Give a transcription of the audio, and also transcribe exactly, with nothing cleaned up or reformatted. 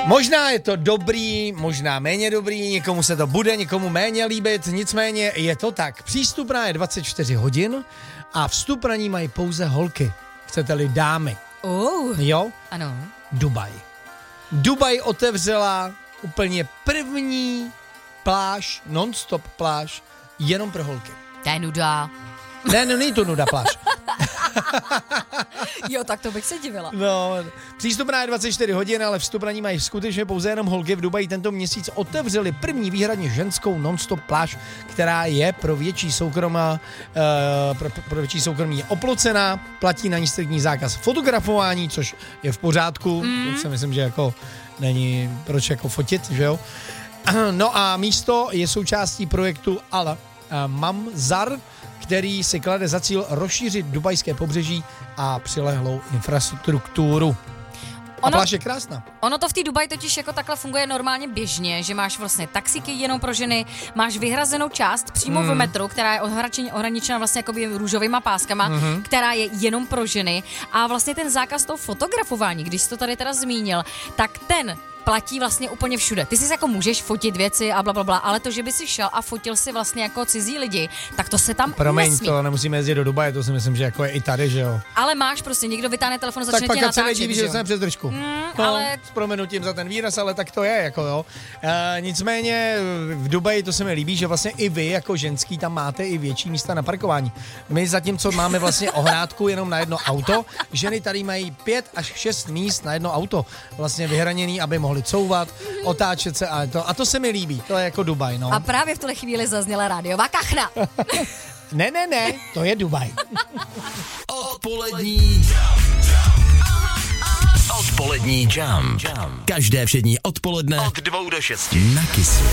Možná je to dobrý, možná méně dobrý, někomu se to bude, někomu méně líbit, nicméně je to tak. Přístupná je dvacet čtyři hodin a vstup na ní mají pouze holky. Chcete-li dámy. Oh. Jo? Ano. Dubaj. Dubaj otevřela úplně první pláž, non-stop pláž, jenom pro holky. To je nuda. Ne, no, není to nuda pláž. Jo, tak to bych se divila. No, přístupná je dvacet čtyři hodin, ale vstup na ní mají skutečně pouze jenom holky. V Dubaji tento měsíc otevřeli první výhradně ženskou non-stop pláž, která je pro větší soukromá, uh, pro, pro větší soukromí je oplocená, platí na ní striktní zákaz fotografování, což je v pořádku, mm. to si myslím, že jako není proč jako fotit, že jo. No a místo je součástí projektu Al uh, Mamzar, který si klade za cíl rozšířit dubajské pobřeží a přilehlou infrastrukturu. A pláž je krásná. Ono to v té Dubaji totiž jako takhle funguje normálně běžně, že máš vlastně taxiky jenom pro ženy, máš vyhrazenou část přímo mm. v metru, která je ohraničena vlastně jakoby růžovýma páskama, mm-hmm. která je jenom pro ženy a vlastně ten zákaz toho fotografování, když jsi to tady teda zmínil, tak ten platí vlastně úplně všude. Ty si jako můžeš fotit věci a blablabla, ale to, že by si šel a fotil si vlastně jako cizí lidi, tak to se tam Promiň, nesmí. to nemusíme jezdit do Dubaje, to si myslím, že jako je i tady, že jo. Ale máš prostě, někdo vytáhne telefon a začne tě natáčet. Tak pak se nedíví, že jsem přes držku. Mm, no, ale... s prominutím za ten výraz, ale tak to je, jako jo. E, nicméně v Dubaji to se mi líbí, že vlastně i vy jako ženský tam máte i větší místa na parkování. My zatímco máme vlastně ohrádku jenom na jedno auto, ženy tady mají pět až šest míst na jedno auto vlastně vyhraněný, aby mohly couvat, otáčet se a to. A to se mi líbí, to je jako Dubaj, no. A právě v tuhle chvíli zazněla rádiová kachna. ne, ne, ne, to je Dubaj. Odpolední Odpolední jam. Každé všední odpoledne od dvou do šesti na Kissu.